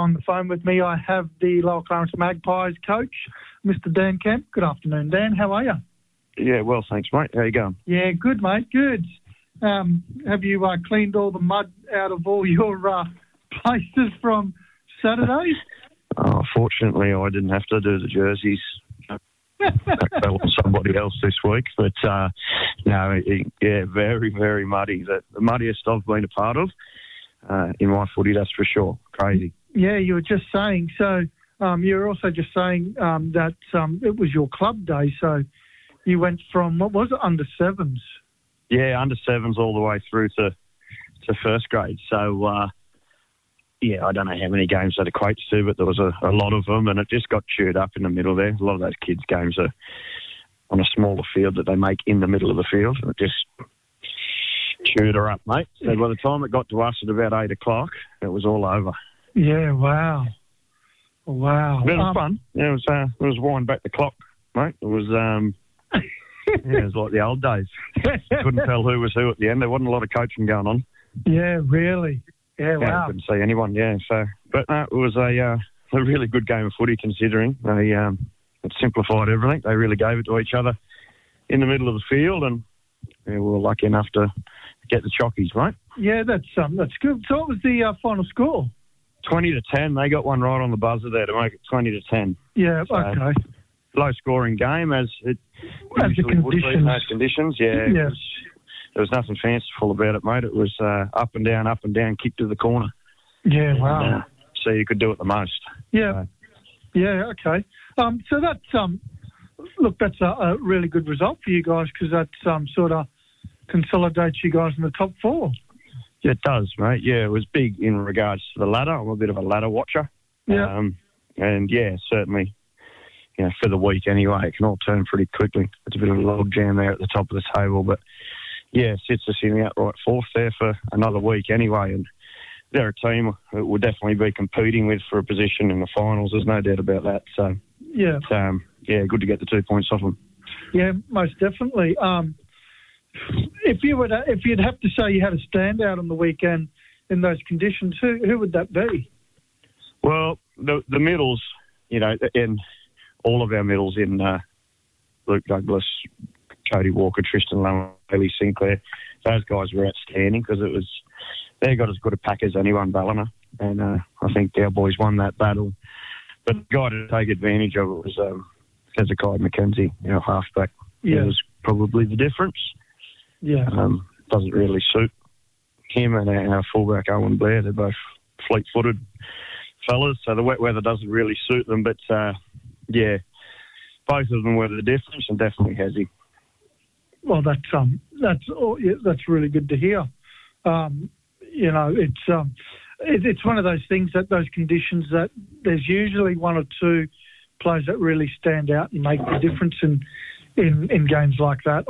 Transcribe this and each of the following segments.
on the phone with me, I have the Lower Clarence Magpies coach, Mr. Dan Kemp. Good afternoon, Dan. How are you? Yeah, well, thanks, mate. How you going? Yeah, good, mate. Good. Have you cleaned all the mud out of all your places from Saturday? Oh, fortunately, I didn't have to do the jerseys. That fell on somebody else this week. But, very, very muddy. The muddiest I've been a part of in my footy, that's for sure. Crazy. Yeah, you were just saying. So you were also just saying that it was your club day. So you went from, what was it, under sevens? Yeah, under sevens all the way through to first grade. So, I don't know how many games that equates to, but there was a lot of them, and it just got chewed up in the middle there. A lot of those kids' games are on a smaller field that they make in the middle of the field, and it just chewed her up, mate. So by the time it got to us at about 8 o'clock, it was all over. Yeah, wow. Wow. It was fun. Yeah, it was wind back the clock, mate. It was, it was like the old days. Couldn't tell who was who at the end. There wasn't a lot of coaching going on. Yeah, really. Yeah, wow. I couldn't see anyone, yeah. So, but no, it was a really good game of footy considering. It simplified everything. They really gave it to each other in the middle of the field, and we were lucky enough to get the chockies, right? Yeah, that's good. So what was the final score? 20-10. They got one right on the buzzer there to make it 20-10. Yeah, so, okay. Low scoring game as it usually would be in those conditions. Yeah. Yeah. There was nothing fanciful about it, mate. It was up and down, kick to the corner. Yeah, wow. So you could do it the most. Yeah. Yeah, okay. So that's, that's a really good result for you guys because that sort of consolidates you guys in the top four. Yeah, it does, mate. Yeah, it was big in regards to the ladder. I'm a bit of a ladder watcher. Yeah. Certainly, for the week anyway, it can all turn pretty quickly. It's a bit of a log jam there at the top of the table, but yeah, sits us in the outright fourth there for another week anyway, and they're a team that we'll definitely be competing with for a position in the finals. There's no doubt about that. So, yeah, good to get the 2 points off them. Yeah, most definitely. If you'd have to say you had a standout on the weekend in those conditions, who would that be? Well, the middles, in all of our middles in Luke Douglas, Cody Walker, Tristan Lowe, Haley Sinclair, those guys were outstanding because they got as good a pack as anyone, Ballina, and I think our boys won that battle. But the guy to take advantage of it was Hezekiah McKenzie, halfback. Yeah. It was probably the difference. Yeah. Doesn't really suit him and our fullback Owen Blair. They're both fleet-footed fellas, so the wet weather doesn't really suit them. But, both of them were the difference and definitely Hezzy. Well, that's really good to hear. It's one of those things that those conditions that there's usually one or two players that really stand out and make the difference in games like that.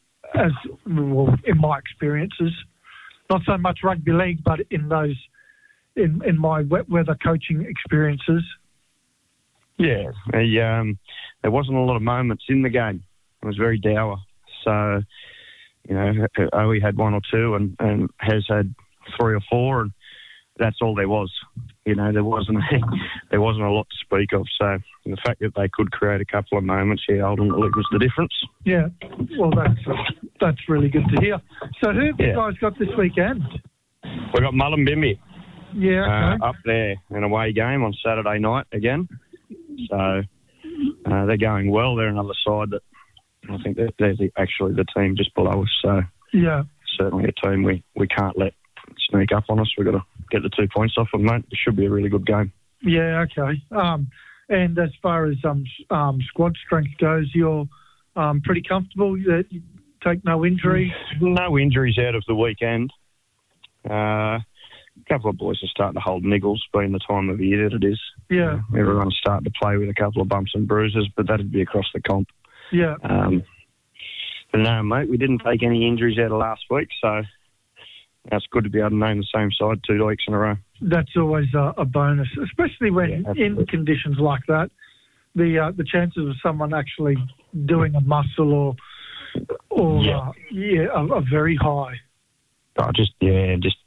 In my experiences, not so much rugby league, but in my wet weather coaching experiences. Yeah, there wasn't a lot of moments in the game. It was very dour. So, we had one or two and has had 3 or 4, and that's all there was. There wasn't a lot to speak of. So the fact that they could create a couple of moments, ultimately was the difference. Yeah, well, that's really good to hear. So who have you guys got this weekend? We got Mullumbimby. Yeah, okay. Up there, an away game on Saturday night again. So they're going well. They're another side that I think they're actually the team just below us. So yeah, certainly a team we can't let sneak up on us. We've got to get the 2 points off them, mate. It should be a really good game. Yeah, okay. And as far as squad strength goes, you're pretty comfortable that you take no injuries? No injuries out of the weekend. A couple of boys are starting to hold niggles, being the time of year that it is. Yeah. Everyone's starting to play with a couple of bumps and bruises, but that'd be across the comp. Yeah. But no, mate, we didn't take any injuries out of last week, so it's good to be able to name the same side 2 weeks in a row. That's always a bonus, especially when in conditions like that. The chances of someone actually doing a muscle are very high. Just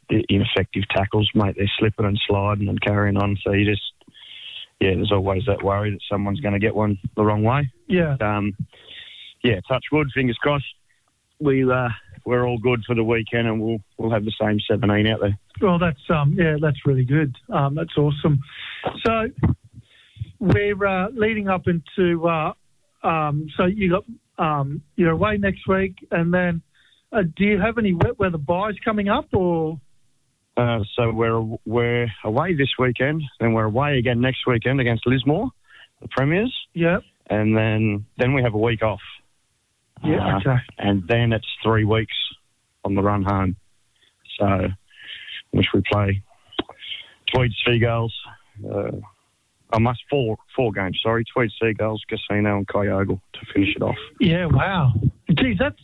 ineffective tackles, mate. They're slipping and sliding and carrying on. So you just, there's always that worry that someone's going to get one the wrong way. Yeah. Touch wood, fingers crossed. We're all good for the weekend, and we'll have the same 17 out there. Well, that's really good. That's awesome. So we're leading up into. So you got you're away next week, and then do you have any wet weather buys coming up, or? So we're away this weekend, then we're away again next weekend against Lismore, the Premiers. Yep. And then we have a week off. Yeah, okay. And then it's 3 weeks on the run home. So, which we play Tweed Seagulls. Four games, sorry. Tweed Seagulls, Casino and Kyogle to finish it off. Yeah, wow. Geez, that's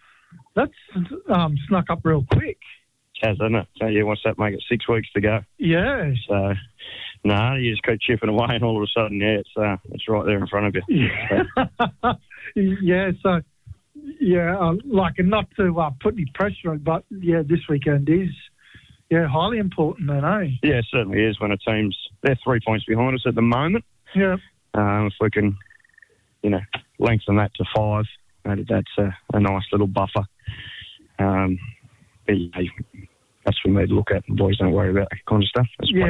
snuck up real quick. It has, hasn't it? So, what's that make it? 6 weeks to go. Yeah. So, you just keep chipping away, and all of a sudden, it's right there in front of you. Yeah. So, and not to put any pressure on, but this weekend is highly important, then, eh? Yeah, it certainly is. When they're 3 points behind us at the moment. Yeah. If we can, lengthen that to 5, that's a nice little buffer. That's for me to look at. The boys don't worry about that kind of stuff.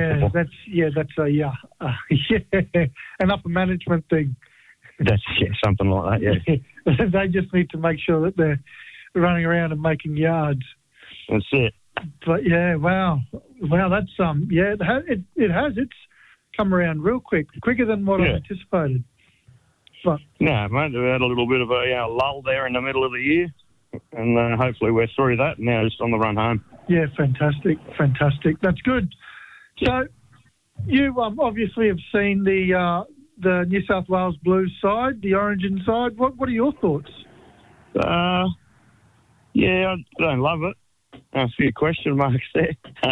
That's an upper management thing. That's something like that. Yeah, they just need to make sure that they're running around and making yards. That's it. But wow, that's it has. It's come around real quicker than what I anticipated. But no, mate, we had a little bit of a lull there in the middle of the year. And hopefully we're through that. Now just on the run home. Yeah, fantastic. That's good. So you obviously have seen the New South Wales Blues side, the Origin side. What are your thoughts? I don't love it. A few question marks there.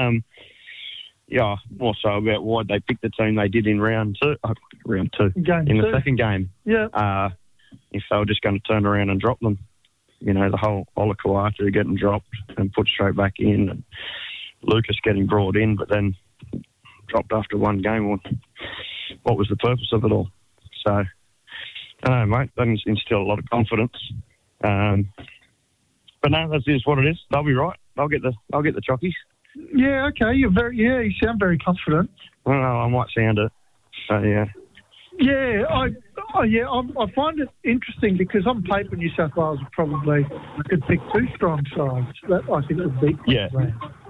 More so about why they picked the team they did in round two. The second game. Yeah. If they were just going to turn around and drop them. The whole Ola Kawatu getting dropped and put straight back in, and Lucas getting brought in, but then dropped after one game. What was the purpose of it all? So, I don't know, mate. That instill a lot of confidence. But no, that is what it is. They'll be right. I'll get the chockies. Yeah, okay. You sound very confident. Well, I might sound it. So, yeah. Yeah, I find it interesting because on paper New South Wales probably could pick 2 strong sides that I think would beat Queensland.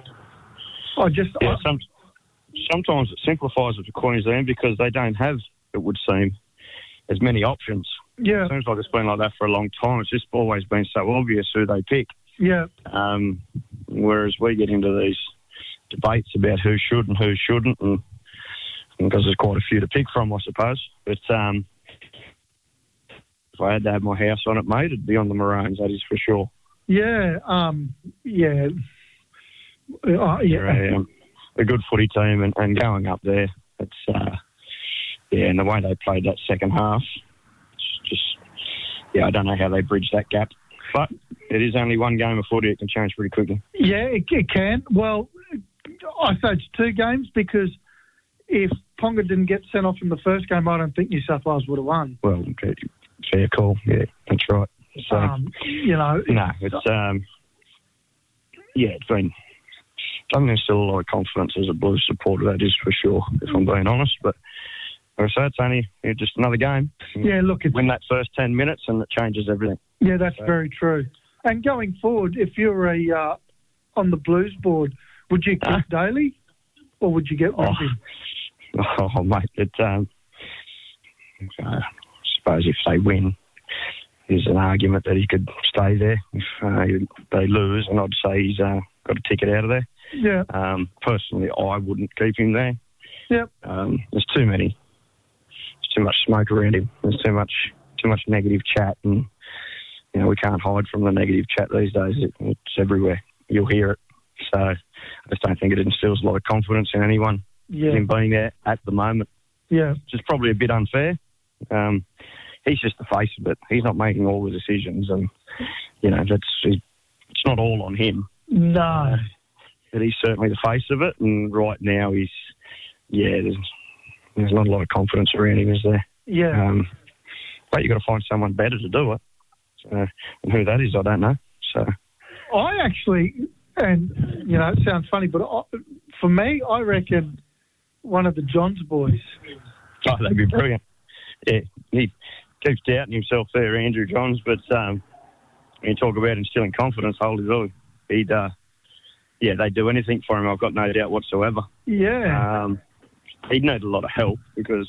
Sometimes it simplifies it for Queensland because they don't have, it would seem, as many options. Yeah. It seems like it's been like that for a long time. It's just always been so obvious who they pick. Yeah. Whereas we get into these debates about who should and who shouldn't, and because there's quite a few to pick from, I suppose. But if I had to have my house on it, mate, it'd be on the Maroons, that is for sure. Yeah, They're a good footy team, and going up there, it's and the way they played that second half, it's just, I don't know how they bridge that gap. But it is only one game of footy, it can change pretty quickly. Yeah, it can. Well, I say it's 2 games because if Ponga didn't get sent off in the first game, I don't think New South Wales would have won. Well, fair call. Yeah, that's right. So, it's been. I think there's still a lot of confidence as a Blues supporter, that is for sure, if I'm being honest. But like I say, it's only just another game. Yeah, look, win that first 10 minutes and it changes everything. Yeah, that's very true. And going forward, if you're on the Blues board, would you keep Daly or would you get rid of him? Oh, mate, I suppose if they win, there's an argument that he could stay there. If they lose, and I'd say he's got a ticket out of there. Yeah. Personally, I wouldn't keep him there. Yep. There's too much smoke around him. There's too much negative chat, and we can't hide from the negative chat these days. It's everywhere. You'll hear it. So I just don't think it instills a lot of confidence in anyone. Him being there at the moment. Yeah. Which is probably a bit unfair. He's just the face of it. He's not making all the decisions, and it's not all on him. No. but he's certainly the face of it. And right now, there's not a lot of confidence around him, is there? Yeah. But you've got to find someone better to do it. So, and who that is, I don't know. So I actually, and, it sounds funny, but for me, I reckon one of the Johns boys. Oh, that'd be brilliant. Yeah, he keeps doubting himself there, Andrew Johns, but when you talk about instilling confidence, holy moly, they'd do anything for him, I've got no doubt whatsoever. Yeah. He'd need a lot of help because,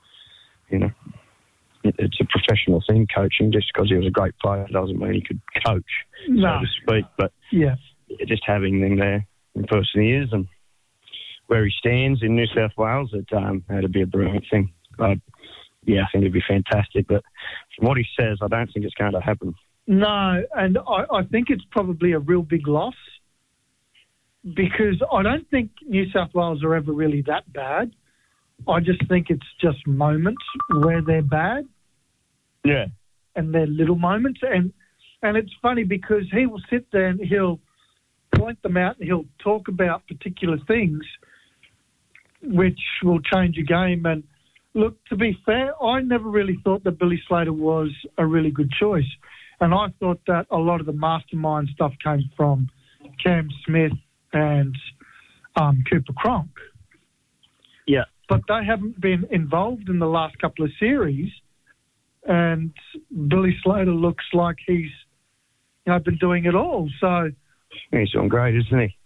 it's a professional thing, coaching. Just because he was a great player doesn't mean he could coach, so to speak. But just having him there in the person he is and where he stands in New South Wales, that'd be a brilliant thing. I think it'd be fantastic. But from what he says, I don't think it's going to happen. No, and I think it's probably a real big loss because I don't think New South Wales are ever really that bad. I just think it's just moments where they're bad. Yeah. And they're little moments. And it's funny because he will sit there and he'll point them out and he'll talk about particular things which will change a game. And look, to be fair, I never really thought that Billy Slater was a really good choice. And I thought that a lot of the mastermind stuff came from Cam Smith and Cooper Cronk. Yeah. But they haven't been involved in the last couple of series. And Billy Slater looks like he's been doing it all. So he's doing great, isn't he?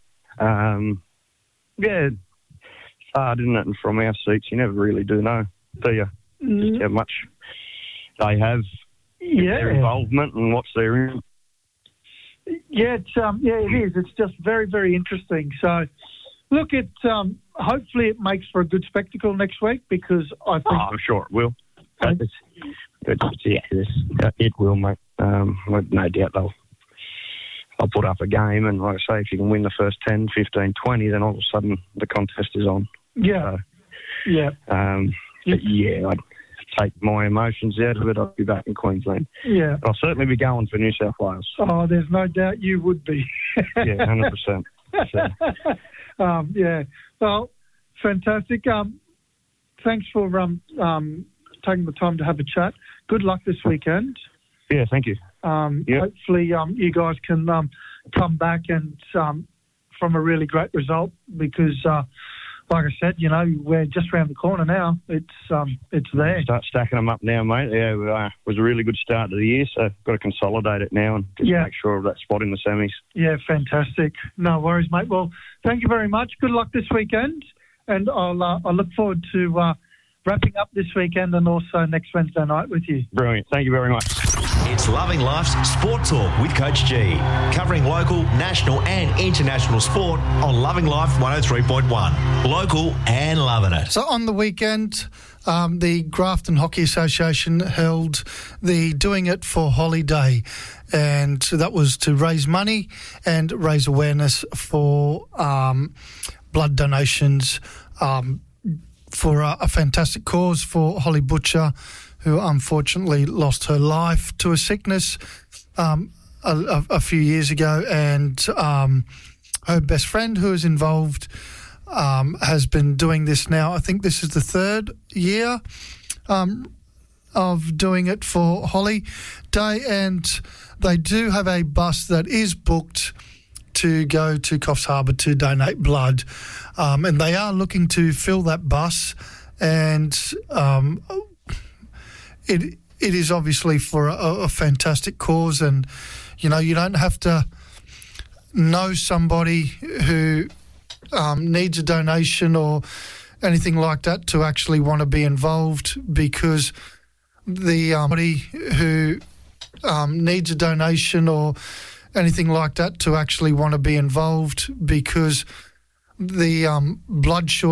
It's hard, isn't it? And from our seats, you never really do know, do you? Just how much they have their involvement and what's their in. Yeah, it is. It's just very, very interesting. So, look, hopefully it makes for a good spectacle next week because I think... I'm sure it will. It will, mate. No doubt I'll put up a game and, like I say, if you can win the first 10, 15, 20, then all of a sudden the contest is on. Yeah. I'd take my emotions out of it. I'd be back in Queensland. Yeah. But I'll certainly be going for New South Wales. Oh, there's no doubt you would be. Yeah, 100%. So. Well, fantastic. Thanks for taking the time to have a chat. Good luck this weekend. Yeah, thank you. Hopefully you guys can come back and from a really great result because, like I said, we're just around the corner now. It's there. Start stacking them up now, mate. Yeah, it was a really good start to the year, so got to consolidate it now and just make sure of that spot in the semis. Yeah, fantastic. No worries, mate. Well, thank you very much. Good luck this weekend, and I'll look forward to wrapping up this weekend and also next Wednesday night with you. Brilliant. Thank you very much. It's Loving Life's Sport Talk with Coach G, covering local, national and international sport on Loving Life 103.1. Local and loving it. So on the weekend, the Grafton Hockey Association held the Doing It for Holly Day, and that was to raise money and raise awareness for blood donations for a fantastic cause for Holly Butcher, who unfortunately lost her life to a sickness a few years ago, and her best friend who is involved has been doing this now. I think this is the third year of doing it for Holly Day, and they do have a bus that is booked to go to Coffs Harbour to donate blood, and they are looking to fill that bus, and it is obviously for a fantastic cause, and you don't have to know somebody who needs a donation or anything like that to actually want to be involved, because the somebody who needs a donation or anything like that to actually want to be involved, because the blood shortage